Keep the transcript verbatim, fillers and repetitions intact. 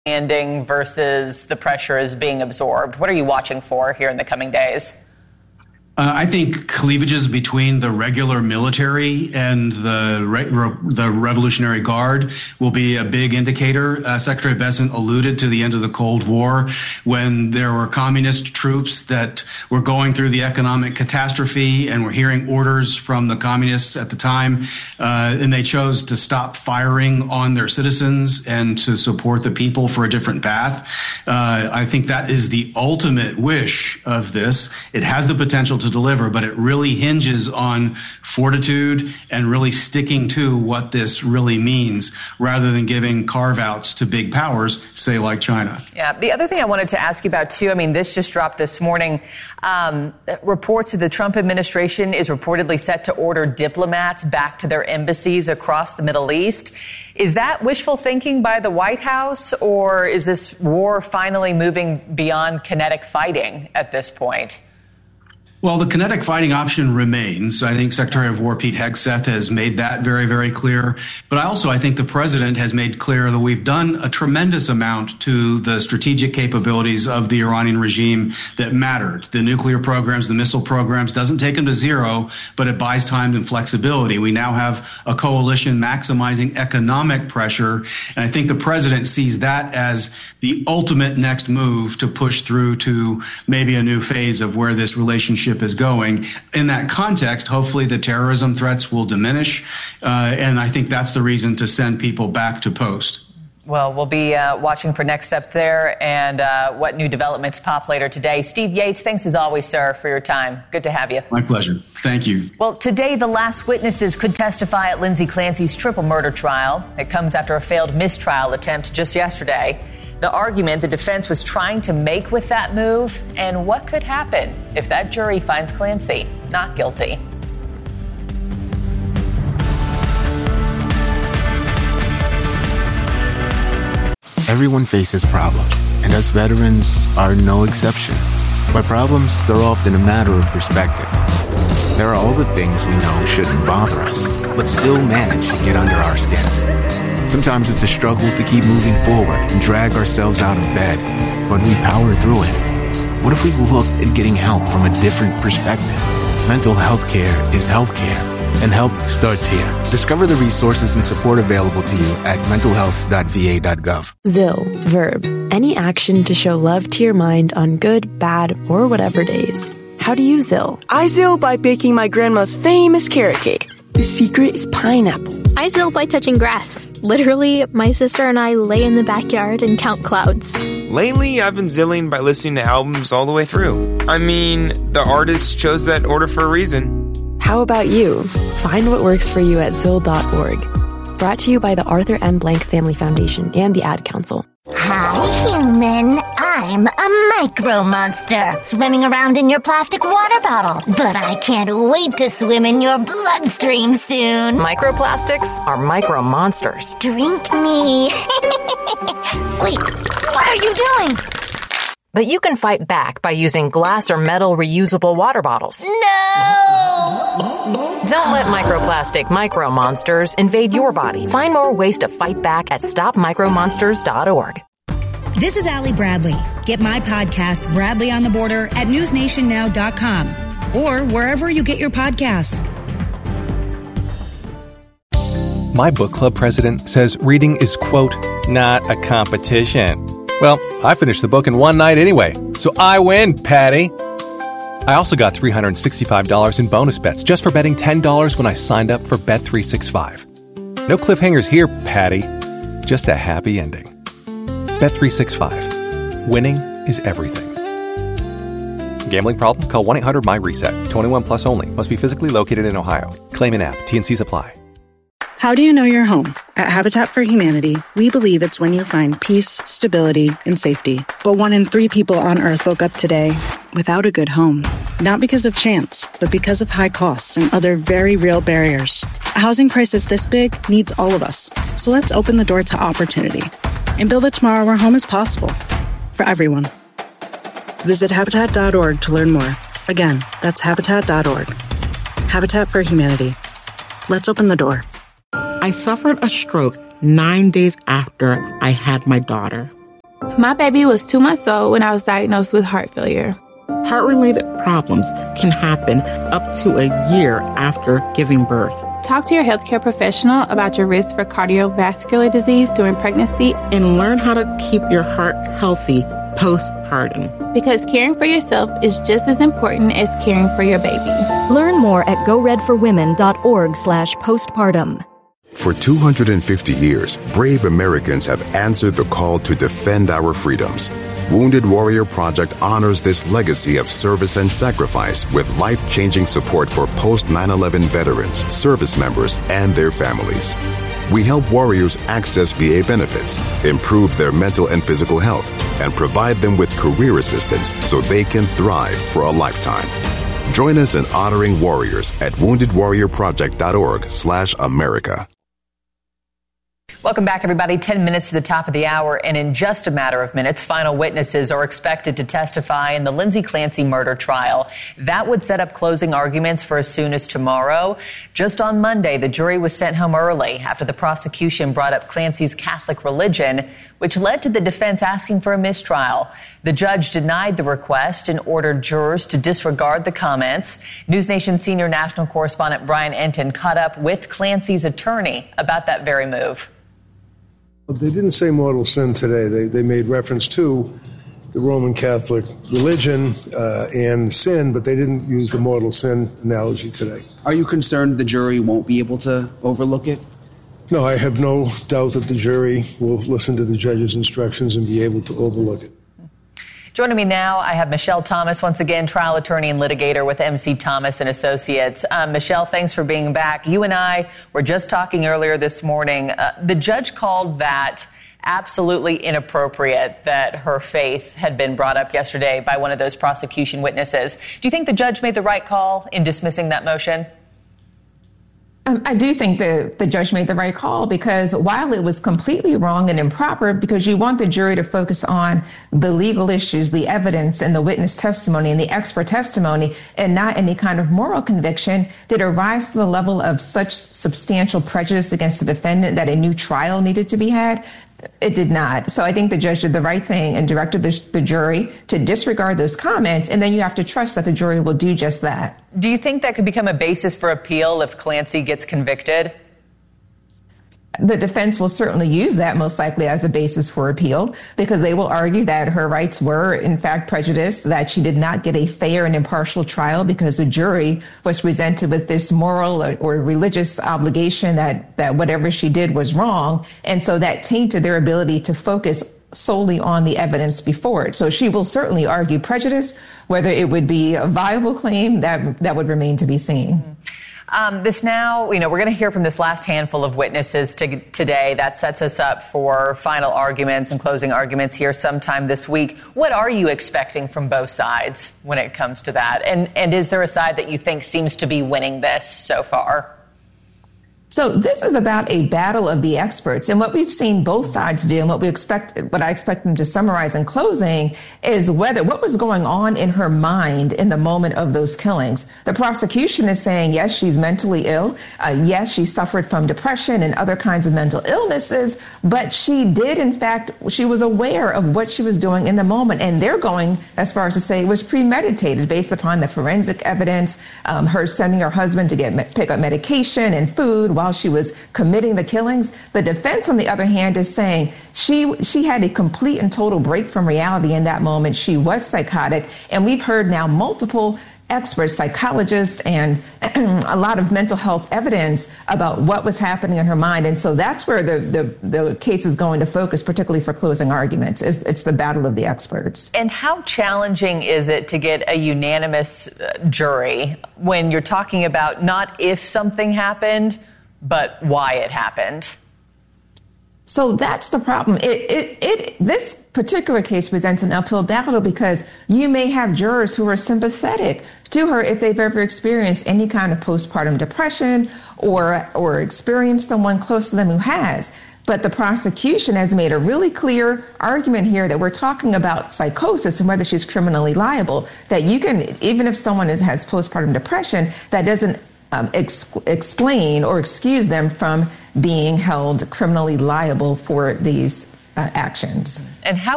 ending versus the pressure is being absorbed? What are you watching for here in the coming days? Uh, I think cleavages between the regular military and the re- re- the Revolutionary Guard will be a big indicator. Uh, Secretary Bessent alluded to the end of the Cold War when there were communist troops that were going through the economic catastrophe and were hearing orders from the communists at the time, uh, and they chose to stop firing on their citizens and to support the people for a different path. Uh, I think that is the ultimate wish of this. It has the potential to deliver, but it really hinges on fortitude and really sticking to what this really means rather than giving carve-outs to big powers, say like China. Yeah. The other thing I wanted to ask you about, too, I mean, this just dropped this morning. Um, reports that the Trump administration is reportedly set to order diplomats back to their embassies across the Middle East. Is that wishful thinking by the White House, or is this war finally moving beyond kinetic fighting at this point? Well, the kinetic fighting option remains. I think Secretary of War Pete Hegseth has made that very, very clear. But I also, I think the president has made clear that we've done a tremendous amount to the strategic capabilities of the Iranian regime that mattered. The nuclear programs, the missile programs, doesn't take them to zero, but it buys time and flexibility. We now have a coalition maximizing economic pressure. And I think the president sees that as the ultimate next move to push through to maybe a new phase of where this relationship is going. In that context, hopefully the terrorism threats will diminish. Uh, and I think that's the reason to send people back to post. Well, we'll be uh, watching for next step there and uh, what new developments pop later today. Steve Yates, thanks as always, sir, for your time. Good to have you. My pleasure. Thank you. Well, today the last witnesses could testify at Lindsay Clancy's triple murder trial. It comes after a failed mistrial attempt just yesterday. The argument the defense was trying to make with that move, and what could happen if that jury finds Clancy not guilty. Everyone faces problems, and us veterans are no exception. By problems, they're often a matter of perspective. There are all the things we know shouldn't bother us, but still manage to get under our skin. Sometimes it's a struggle to keep moving forward and drag ourselves out of bed, but we power through it. What if we looked at getting help from a different perspective? Mental health care is health care, and help starts here. Discover the resources and support available to you at mental health dot v a dot gov. Zill, verb, any action to show love to your mind on good, bad, or whatever days. How do you Zill? I Zill by baking my grandma's famous carrot cake. The secret is pineapple. I Zill by touching grass. Literally, my sister and I lay in the backyard and count clouds. Lately, I've been Zilling by listening to albums all the way through. I mean, the artist chose that order for a reason. How about you? Find what works for you at zill dot org. Brought to you by the Arthur M. Blank Family Foundation and the Ad Council. Hi, human. I'm a micro monster swimming around in your plastic water bottle. But I can't wait to swim in your bloodstream soon. Microplastics are micro monsters. Drink me. Wait, what are you doing? But you can fight back by using glass or metal reusable water bottles. No! Don't let microplastic micro monsters invade your body. Find more ways to fight back at stop micro monsters dot org. This is Allie Bradley. Get my podcast, Bradley on the Border, at news nation now dot com or wherever you get your podcasts. My book club president says reading is, quote, not a competition. Well, I finished the book in one night anyway, so I win, Patty. I also got three hundred sixty-five dollars in bonus bets just for betting ten dollars when I signed up for Bet three sixty-five. No cliffhangers here, Patty. Just a happy ending. Bet three sixty-five. Winning is everything. Gambling problem? Call one eight hundred my reset. twenty-one plus only. Must be physically located in Ohio. Claim in app. T and C's apply. How do you know you're home? At Habitat for Humanity, we believe it's when you find peace, stability, and safety. But one in three people on Earth woke up today without a good home. Not because of chance, but because of high costs and other very real barriers. A housing crisis this big needs all of us. So let's open the door to opportunity and build a tomorrow where home is possible for everyone. Visit habitat dot org to learn more. Again, that's habitat dot org. Habitat for Humanity. Let's open the door. I suffered a stroke nine days after I had my daughter. My baby was two months old when I was diagnosed with heart failure. Heart-related problems can happen up to a year after giving birth. Talk to your healthcare professional about your risk for cardiovascular disease during pregnancy and learn how to keep your heart healthy postpartum. Because caring for yourself is just as important as caring for your baby. Learn more at go red for women dot org slash postpartum. For two hundred fifty years, brave Americans have answered the call to defend our freedoms. Wounded Warrior Project honors this legacy of service and sacrifice with life-changing support for post nine eleven veterans, service members, and their families. We help warriors access V A benefits, improve their mental and physical health, and provide them with career assistance so they can thrive for a lifetime. Join us in honoring warriors at wounded warrior project dot org slash America. Welcome back, everybody. Ten minutes to the top of the hour, and in just a matter of minutes, final witnesses are expected to testify in the Lindsay Clancy murder trial. That would set up closing arguments for as soon as tomorrow. Just on Monday, the jury was sent home early after the prosecution brought up Clancy's Catholic religion, which led to the defense asking for a mistrial. The judge denied the request and ordered jurors to disregard the comments. NewsNation senior national correspondent Brian Enton caught up with Clancy's attorney about that very move. They didn't say mortal sin today. They, they made reference to the Roman Catholic religion uh, and sin, but they didn't use the mortal sin analogy today. Are you concerned the jury won't be able to overlook it? No, I have no doubt that the jury will listen to the judge's instructions and be able to overlook it. Joining me now, I have Michelle Thomas, once again, trial attorney and litigator with M C Thomas and Associates. Um, Michelle, thanks for being back. You and I were just talking earlier this morning. Uh, the judge called that absolutely inappropriate that her faith had been brought up yesterday by one of those prosecution witnesses. Do you think the judge made the right call in dismissing that motion? Um, I do think the, the judge made the right call, because while it was completely wrong and improper, because you want the jury to focus on the legal issues, the evidence and the witness testimony and the expert testimony, and not any kind of moral conviction, did it rise to the level of such substantial prejudice against the defendant that a new trial needed to be had? It did not. So I think the judge did the right thing and directed the, the jury to disregard those comments, and then you have to trust that the jury will do just that. Do you think that could become a basis for appeal if Clancy gets convicted? The defense will certainly use that most likely as a basis for appeal, because they will argue that her rights were in fact prejudiced, that she did not get a fair and impartial trial because the jury was presented with this moral or, or religious obligation that, that whatever she did was wrong. And so that tainted their ability to focus solely on the evidence before it. So she will certainly argue prejudice. Whether it would be a viable claim, that that would remain to be seen. Mm-hmm. Um, this now, you know, we're going to hear from this last handful of witnesses to, today. That sets us up for final arguments and closing arguments here sometime this week. What are you expecting from both sides when it comes to that? And, and is there a side that you think seems to be winning this so far? So this is about a battle of the experts. And what we've seen both sides do, and what we expect, what I expect them to summarize in closing, is whether what was going on in her mind in the moment of those killings. The prosecution is saying, yes, she's mentally ill. Uh, yes, she suffered from depression and other kinds of mental illnesses, but she did, in fact, she was aware of what she was doing in the moment. And they're going as far as to say it was premeditated based upon the forensic evidence, um, her sending her husband to get pick up medication and food while she was committing the killings. The defense, on the other hand, is saying she she had a complete and total break from reality in that moment. She was psychotic. And we've heard now multiple experts, psychologists, and a lot of mental health evidence about what was happening in her mind. And so that's where the, the, the case is going to focus, particularly for closing arguments. It's, it's the battle of the experts. And how challenging is it to get a unanimous jury when you're talking about not if something happened, but why it happened? So that's the problem. It, it, it, this particular case presents an uphill battle because you may have jurors who are sympathetic to her if they've ever experienced any kind of postpartum depression or, or experienced someone close to them who has. But the prosecution has made a really clear argument here that we're talking about psychosis and whether she's criminally liable, that you can, even if someone is, has postpartum depression, that doesn't Um, ex- explain or excuse them from being held criminally liable for these uh, actions. And how